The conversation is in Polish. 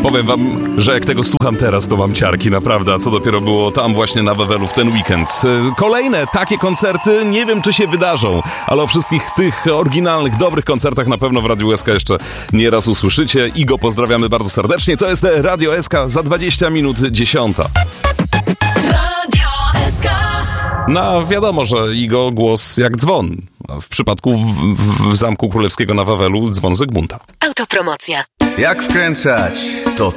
Powiem wam, że jak tego słucham teraz, to mam ciarki, naprawdę, a co dopiero było tam właśnie na Wawelu w ten weekend. Kolejne takie koncerty, nie wiem czy się wydarzą, ale o wszystkich tych oryginalnych, dobrych koncertach na pewno w Radiu SK jeszcze nieraz usłyszycie. Igo, pozdrawiamy bardzo serdecznie. To jest Radio SK za 20 minut 10. Radio SK. No wiadomo, że Igo głos jak dzwon. W przypadku w Zamku Królewskiego na Wawelu dzwon Zygmunta. Autopromocja. Jak wkręcać? To